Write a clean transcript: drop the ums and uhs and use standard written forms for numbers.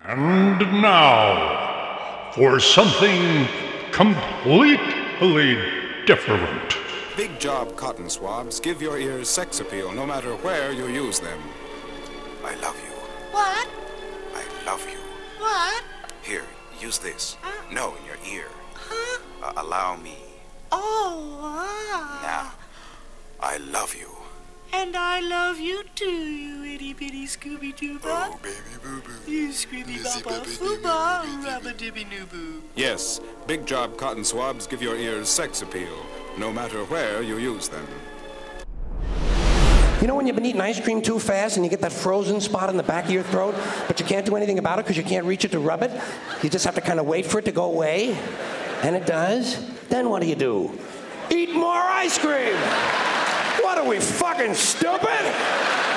And now, for something completely different. Big Job cotton swabs give your ears sex appeal no matter where you use them. I love you. What? I love you. What? Here, use this. No, in your ear. Huh? Allow me. Now, I love you. And I love you too, you itty bitty Scooby Doo bop. Oh, baby boo boo. You Scooby Boppa Fooba Rubba Dibby Noo Boo. Yes, Big Job cotton swabs give your ears sex appeal no matter where you use them. You know when you've been eating ice cream too fast and you get that frozen spot in the back of your throat, but you can't do anything about it because you can't reach it to rub it? You just have to kind of wait for it to go away, and it does? Then what do? Eat more ice cream! What are we, fucking stupid?